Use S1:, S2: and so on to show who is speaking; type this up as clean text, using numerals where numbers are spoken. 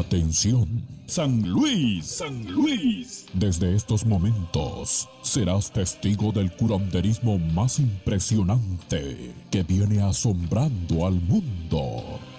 S1: Atención, San Luis, San Luis. Desde estos momentos serás testigo del curanderismo más impresionante que viene asombrando al mundo.